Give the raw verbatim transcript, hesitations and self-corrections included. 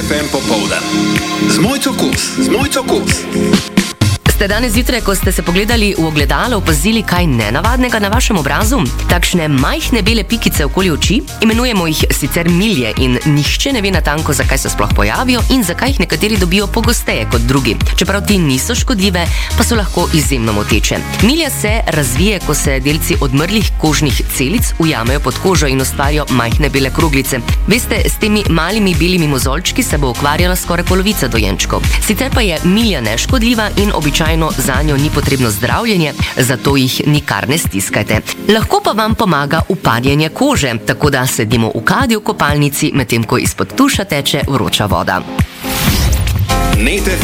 ef em popoldan. Z Mojco Kos, z Mojco Kos. Ste danes zjutraj, ko ste se pogledali v ogledalo, opazili kaj nenavadnega na vašem obrazu? Takšne majhne bele pikice okoli oči, imenujemo jih sicer milje in nihče ne ve natanko, zakaj se sploh pojavijo in zakaj jih nekateri dobijo pogosteje kot drugi. Čeprav ti niso škodljive, pa so lahko izjemno moteče. Milja se razvije, ko se delci odmrlih kožnih celic ujamejo pod kožo in ustvarijo majhne bele kroglice. Veste, s temi malimi belimi mozolčki se bo ukvarjala skoraj polovica dojenčkov. Sicer pa je milja neškodljiva in običajno za njo ni potrebno zdravljenje, zato jih nikar ne stiskajte. Lahko pa vam pomaga upadjanje kože, tako da sedimo v kadi v kopalnici, medtem ko izpod tuša teče vroča voda.